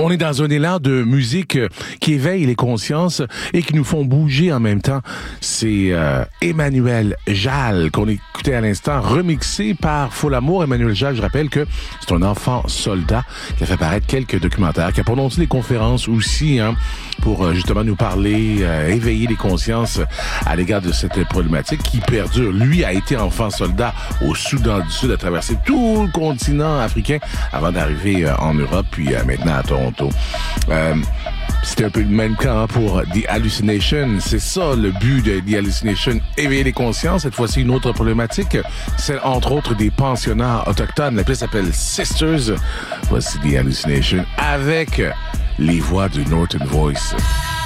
On est dans un élan de musique qui éveille les consciences et qui nous font bouger en même temps. C'est Emmanuel Jal qu'on écoutait à l'instant, remixé par Faux l'amour. Emmanuel Jal, je rappelle que c'est un enfant soldat qui a fait paraître quelques documentaires, qui a prononcé des conférences aussi pour justement nous parler, éveiller les consciences à l'égard de cette problématique qui perdure. Lui a été enfant soldat au Soudan du Sud, a traversé tout le continent africain avant d'arriver en Europe, puis maintenant à Toronto. C'était un peu le même cas pour The Hallucination. C'est ça le but de The Hallucination, éveiller les consciences. Cette fois-ci, une autre problématique, celle entre autres des pensionnats autochtones. La pièce s'appelle Sisters. Voici The Hallucination avec les voix du Norton Voice.